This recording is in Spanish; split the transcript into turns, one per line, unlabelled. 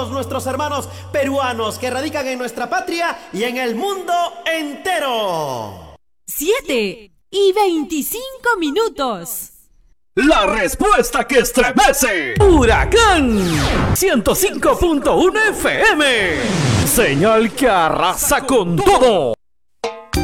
nuestros hermanos peruanos que radican en nuestra patria y en el mundo entero.
7:25.
La respuesta que estremece. Huracán 105.1 FM. Señal que arrasa con todo.